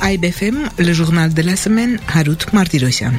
AIBFM, le journal de la semaine, Harout Martirosyan.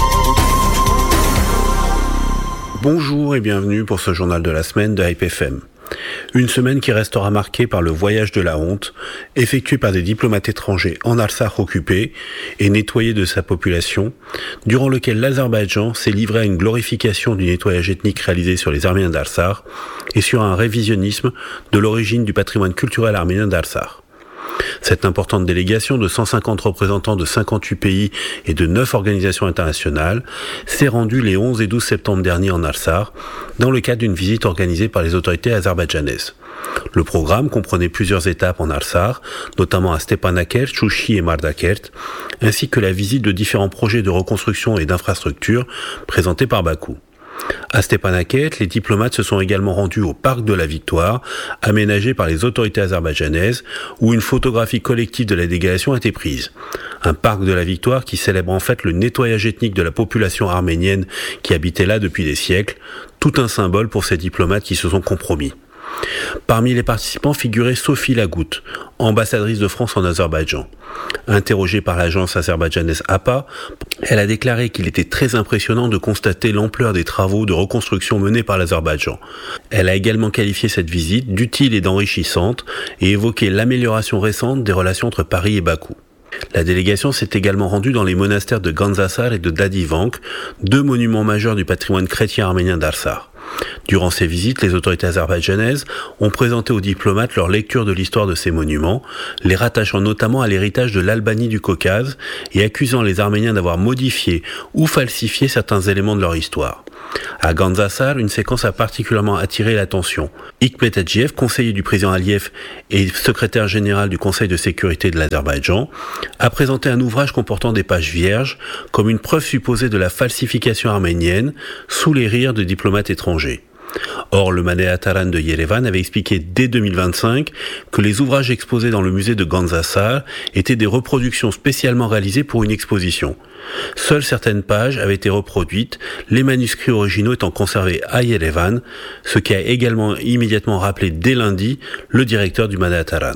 Bonjour et bienvenue pour ce journal de la semaine de AIBFM. Une semaine qui restera marquée par le voyage de la honte, effectué par des diplomates étrangers en Artsakh occupé et nettoyé de sa population, durant lequel l'Azerbaïdjan s'est livré à une glorification du nettoyage ethnique réalisé sur les Arméniens d'Artsakh et sur un révisionnisme de l'origine du patrimoine culturel arménien d'Artsakh. Cette importante délégation de 150 représentants de 58 pays et de 9 organisations internationales s'est rendue les 11 et 12 septembre dernier en Artsakh dans le cadre d'une visite organisée par les autorités azerbaïdjanaises. Le programme comprenait plusieurs étapes en Artsakh, notamment à Stepanakert, Chouchi et Mardakert, ainsi que la visite de différents projets de reconstruction et d'infrastructures présentés par Bakou. À Stepanakert, les diplomates se sont également rendus au Parc de la Victoire, aménagé par les autorités azerbaïdjanaises, où une photographie collective de la délégation a été prise. Un Parc de la Victoire qui célèbre en fait le nettoyage ethnique de la population arménienne qui habitait là depuis des siècles, tout un symbole pour ces diplomates qui se sont compromis. Parmi les participants figurait Sophie Lagoutte, ambassadrice de France en Azerbaïdjan. Interrogée par l'agence azerbaïdjanaise APA, elle a déclaré qu'il était très impressionnant de constater l'ampleur des travaux de reconstruction menés par l'Azerbaïdjan. Elle a également qualifié cette visite d'utile et d'enrichissante et évoqué l'amélioration récente des relations entre Paris et Bakou. La délégation s'est également rendue dans les monastères de Gandzasar et de Dadivank, deux monuments majeurs du patrimoine chrétien arménien d'Artsakh. Durant ces visites, les autorités azerbaïdjanaises ont présenté aux diplomates leur lecture de l'histoire de ces monuments, les rattachant notamment à l'héritage de l'Albanie du Caucase et accusant les Arméniens d'avoir modifié ou falsifié certains éléments de leur histoire. À Gandzasar, une séquence a particulièrement attiré l'attention. Hikmet Adjiev, conseiller du président Aliyev et secrétaire général du Conseil de sécurité de l'Azerbaïdjan, a présenté un ouvrage comportant des pages vierges comme une preuve supposée de la falsification arménienne sous les rires de diplomates étrangers. Or, le Manea Taran de Yerevan avait expliqué dès 2025 que les ouvrages exposés dans le musée de Gandzasar étaient des reproductions spécialement réalisées pour une exposition. Seules certaines pages avaient été reproduites, les manuscrits originaux étant conservés à Yerevan, ce qui a également immédiatement rappelé dès lundi le directeur du Manea Taran.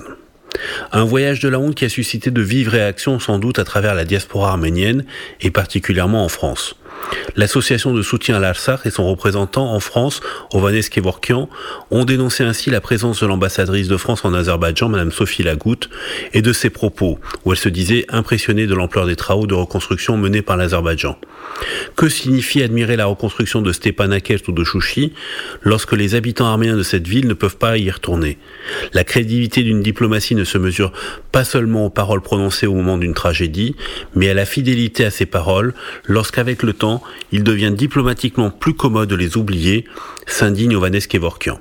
Un voyage de la honte qui a suscité de vives réactions sans doute à travers la diaspora arménienne et particulièrement en France. L'association de soutien à l'Artsakh et son représentant en France, Ovanes Kevorkian, ont dénoncé ainsi la présence de l'ambassadrice de France en Azerbaïdjan, Madame Sophie Lagoutte, et de ses propos, où elle se disait impressionnée de l'ampleur des travaux de reconstruction menés par l'Azerbaïdjan. Que signifie admirer la reconstruction de Stepanakert ou de Chouchi lorsque les habitants arméniens de cette ville ne peuvent pas y retourner? La crédibilité d'une diplomatie ne se mesure pas seulement aux paroles prononcées au moment d'une tragédie, mais à la fidélité à ces paroles lorsqu'avec le temps, il devient diplomatiquement plus commode de les oublier, s'indigne Ovanes Kevorkian.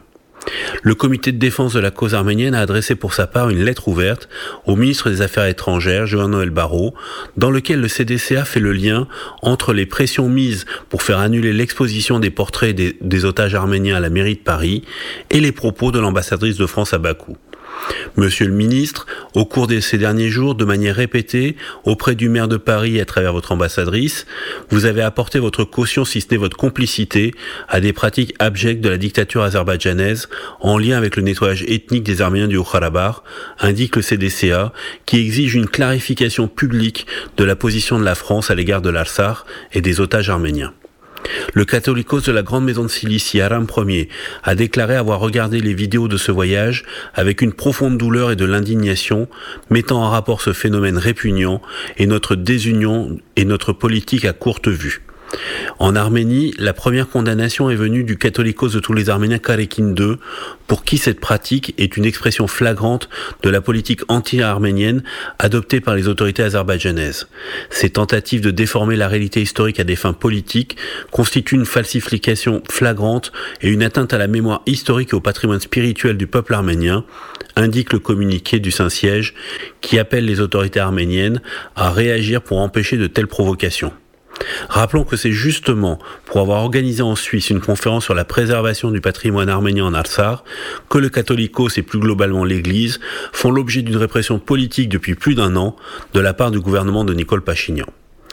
Le comité de défense de la cause arménienne a adressé pour sa part une lettre ouverte au ministre des Affaires étrangères, Jean-Noël Barrot, dans lequel le CDCA fait le lien entre les pressions mises pour faire annuler l'exposition des portraits des otages arméniens à la mairie de Paris et les propos de l'ambassadrice de France à Bakou. Monsieur le ministre, au cours de ces derniers jours, de manière répétée, auprès du maire de Paris et à travers votre ambassadrice, vous avez apporté votre caution, si ce n'est votre complicité, à des pratiques abjectes de la dictature azerbaïdjanaise en lien avec le nettoyage ethnique des Arméniens du Haut-Karabakh, indique le CDCA, qui exige une clarification publique de la position de la France à l'égard de l'Artsakh et des otages arméniens. Le catholicos de la grande maison de Cilicie, Aram Ier, a déclaré avoir regardé les vidéos de ce voyage avec une profonde douleur et de l'indignation, mettant en rapport ce phénomène répugnant et notre désunion et notre politique à courte vue. En Arménie, la première condamnation est venue du catholicos de tous les Arméniens Karekin II, pour qui cette pratique est une expression flagrante de la politique anti-arménienne adoptée par les autorités azerbaïdjanaises. Ces tentatives de déformer la réalité historique à des fins politiques constituent une falsification flagrante et une atteinte à la mémoire historique et au patrimoine spirituel du peuple arménien, indique le communiqué du Saint-Siège qui appelle les autorités arméniennes à réagir pour empêcher de telles provocations. Rappelons que c'est justement pour avoir organisé en Suisse une conférence sur la préservation du patrimoine arménien en Artsakh que le catholicos et plus globalement l'Église font l'objet d'une répression politique depuis plus d'un an de la part du gouvernement de Nicole Pachinian.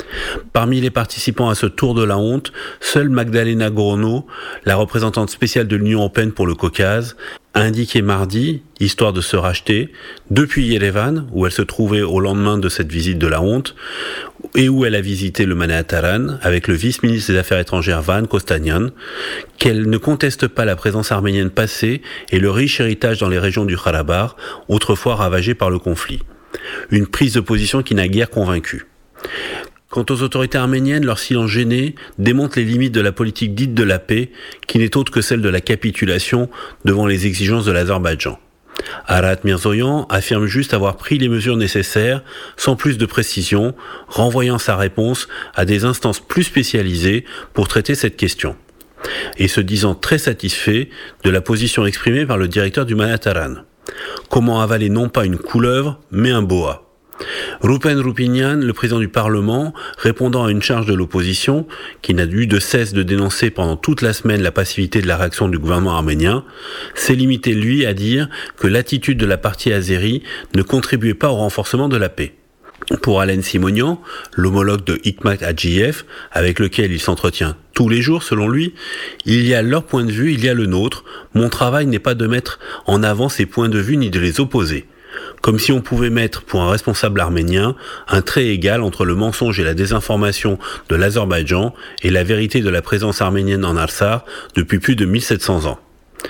Parmi les participants à ce tour de la honte, seule Magdalena Gorono, la représentante spéciale de l'Union européenne pour le Caucase, a indiqué mardi, histoire de se racheter, depuis Yerevan, où elle se trouvait au lendemain de cette visite de la honte, et où elle a visité le Manataran avec le vice-ministre des Affaires étrangères Van Kostanyan, qu'elle ne conteste pas la présence arménienne passée et le riche héritage dans les régions du Karabakh, autrefois ravagées par le conflit. Une prise de position qui n'a guère convaincu. Quant aux autorités arméniennes, leur silence gêné démontre les limites de la politique dite de la paix, qui n'est autre que celle de la capitulation devant les exigences de l'Azerbaïdjan. Arat Mirzoyan affirme juste avoir pris les mesures nécessaires, sans plus de précision, renvoyant sa réponse à des instances plus spécialisées pour traiter cette question. Et se disant très satisfait de la position exprimée par le directeur du Manataran. Comment avaler non pas une couleuvre, mais un boa. Rupen Rupinian, le président du Parlement, répondant à une charge de l'opposition, qui n'a eu de cesse de dénoncer pendant toute la semaine la passivité de la réaction du gouvernement arménien, s'est limité, lui, à dire que l'attitude de la partie azérie ne contribuait pas au renforcement de la paix. Pour Alen Simonian, l'homologue de Hikmat Hadjiyev, avec lequel il s'entretient tous les jours selon lui, il y a leur point de vue, il y a le nôtre, mon travail n'est pas de mettre en avant ces points de vue ni de les opposer. Comme si on pouvait mettre pour un responsable arménien un trait égal entre le mensonge et la désinformation de l'Azerbaïdjan et la vérité de la présence arménienne en Artsakh depuis plus de 1700 ans.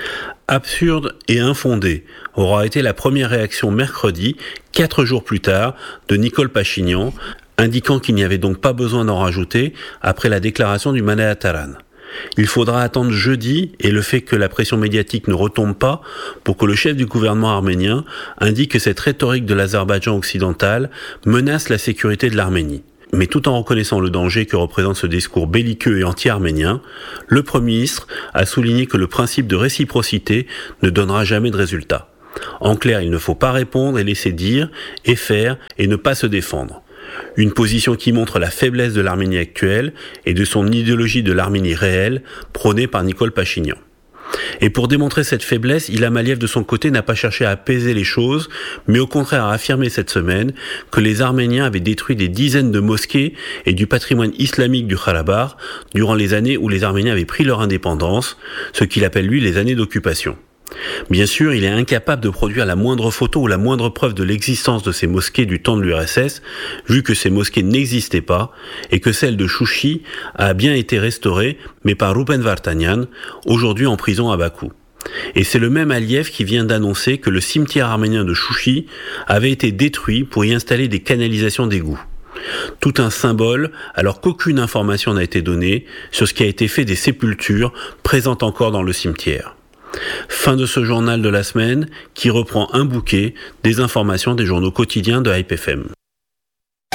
Absurde et infondée aura été la première réaction mercredi, 4 jours plus tard, de Nikol Pachinian, indiquant qu'il n'y avait donc pas besoin d'en rajouter après la déclaration du Manataran. Il faudra attendre jeudi et le fait que la pression médiatique ne retombe pas pour que le chef du gouvernement arménien indique que cette rhétorique de l'Azerbaïdjan occidental menace la sécurité de l'Arménie. Mais tout en reconnaissant le danger que représente ce discours belliqueux et anti-arménien, le Premier ministre a souligné que le principe de réciprocité ne donnera jamais de résultat. En clair, il ne faut pas répondre et laisser dire et faire et ne pas se défendre. Une position qui montre la faiblesse de l'Arménie actuelle et de son idéologie de l'Arménie réelle prônée par Nikol Pachinian. Et pour démontrer cette faiblesse, Ilham Aliyev de son côté n'a pas cherché à apaiser les choses, mais au contraire a affirmé cette semaine que les Arméniens avaient détruit des dizaines de mosquées et du patrimoine islamique du Karabakh durant les années où les Arméniens avaient pris leur indépendance, ce qu'il appelle lui les années d'occupation. Bien sûr, il est incapable de produire la moindre photo ou la moindre preuve de l'existence de ces mosquées du temps de l'URSS, vu que ces mosquées n'existaient pas, et que celle de Chouchi a bien été restaurée, mais par Rupen Vartanian, aujourd'hui en prison à Bakou. Et c'est le même Aliyev qui vient d'annoncer que le cimetière arménien de Chouchi avait été détruit pour y installer des canalisations d'égouts. Tout un symbole, alors qu'aucune information n'a été donnée sur ce qui a été fait des sépultures présentes encore dans le cimetière. Fin de ce journal de la semaine qui reprend un bouquet des informations des journaux quotidiens de Hype FM.